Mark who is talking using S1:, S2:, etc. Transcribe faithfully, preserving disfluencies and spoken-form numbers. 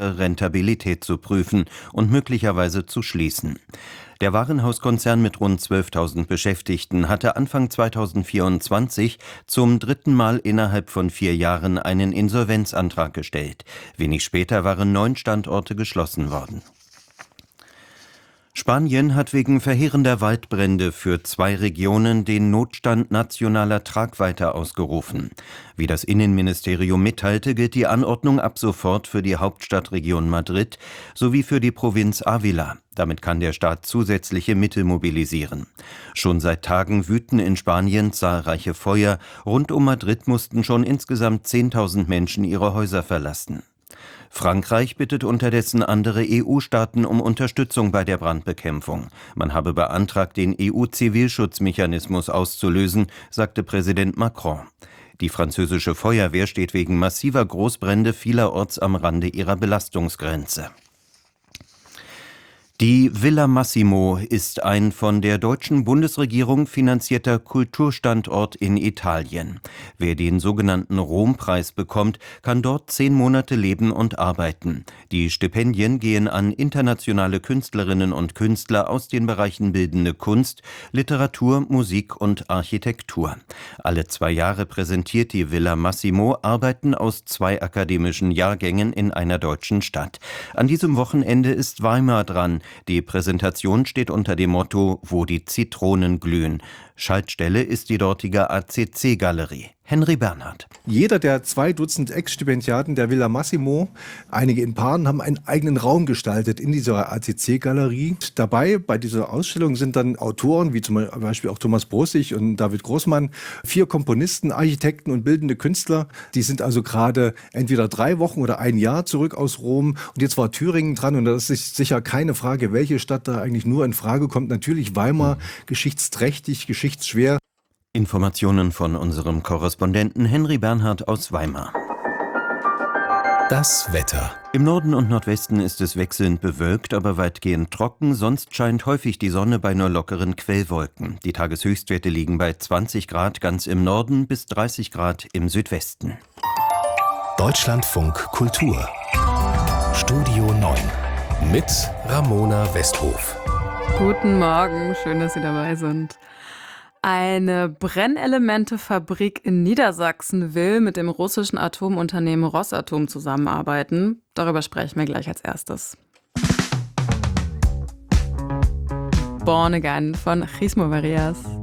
S1: Rentabilität zu prüfen und möglicherweise zu schließen. Der Warenhauskonzern mit rund zwölftausend Beschäftigten hatte Anfang zweitausendvierundzwanzig zum dritten Mal innerhalb von vier Jahren einen Insolvenzantrag gestellt. Wenig später waren neun Standorte geschlossen worden. Spanien hat wegen verheerender Waldbrände für zwei Regionen den Notstand nationaler Tragweite ausgerufen. Wie das Innenministerium mitteilte, gilt die Anordnung ab sofort für die Hauptstadtregion Madrid sowie für die Provinz Ávila. Damit kann der Staat zusätzliche Mittel mobilisieren. Schon seit Tagen wüten in Spanien zahlreiche Feuer. Rund um Madrid mussten schon insgesamt zehntausend Menschen ihre Häuser verlassen. Frankreich bittet unterdessen andere E U-Staaten um Unterstützung bei der Brandbekämpfung. Man habe beantragt, den E U-Zivilschutzmechanismus auszulösen, sagte Präsident Macron. Die französische Feuerwehr steht wegen massiver Großbrände vielerorts am Rande ihrer Belastungsgrenze. Die Villa Massimo ist ein von der deutschen Bundesregierung finanzierter Kulturstandort in Italien. Wer den sogenannten Rom-Preis bekommt, kann dort zehn Monate leben und arbeiten. Die Stipendien gehen an internationale Künstlerinnen und Künstler aus den Bereichen bildende Kunst, Literatur, Musik und Architektur. Alle zwei Jahre präsentiert die Villa Massimo Arbeiten aus zwei akademischen Jahrgängen in einer deutschen Stadt. An diesem Wochenende ist Weimar dran. Die Präsentation steht unter dem Motto »Wo die Zitronen glühen«. Schaltstelle ist die dortige A C C-Galerie. Henry Bernhard.
S2: Jeder der zwei Dutzend Ex-Stipendiaten der Villa Massimo, einige in Paaren, haben einen eigenen Raum gestaltet in dieser A C C-Galerie. Dabei bei dieser Ausstellung sind dann Autoren, wie zum Beispiel auch Thomas Borsig und David Großmann, vier Komponisten, Architekten und bildende Künstler. Die sind also gerade entweder drei Wochen oder ein Jahr zurück aus Rom. Und jetzt war Thüringen dran und das ist sicher keine Frage, welche Stadt da eigentlich nur in Frage kommt. Natürlich Weimar, geschichtsträchtig, geschichtsschwer.
S1: Informationen von unserem Korrespondenten Henry Bernhard aus Weimar.
S3: Das Wetter.
S1: Im Norden und Nordwesten ist es wechselnd bewölkt, aber weitgehend trocken. Sonst scheint häufig die Sonne bei nur lockeren Quellwolken. Die Tageshöchstwerte liegen bei zwanzig Grad ganz im Norden bis dreißig Grad im Südwesten.
S3: Deutschlandfunk Kultur. Studio neun. Mit Ramona Westhof.
S4: Guten Morgen, schön, dass Sie dabei sind. Eine Brennelementefabrik in Niedersachsen will mit dem russischen Atomunternehmen Rosatom zusammenarbeiten. Darüber sprechen wir gleich als erstes. Born Again von Chismo Varias.